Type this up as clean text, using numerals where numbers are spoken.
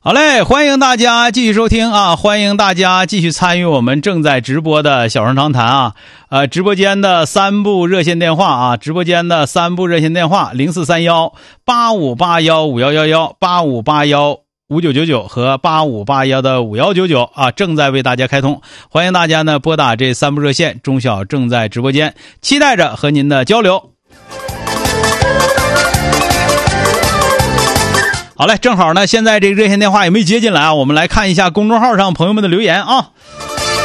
好嘞，欢迎大家继续收听啊！欢迎大家继续参与我们正在直播的小声长谈啊！直播间的3部热线电话啊，直播间的3部热线电话：0431-8581-5111、8581-5999和8581-5199啊，正在为大家开通。欢迎大家呢拨打这3部热线，钟晓正在直播间，期待着和您的交流。好嘞，正好呢，现在这个热线电话也没接进来啊，我们来看一下公众号上朋友们的留言啊。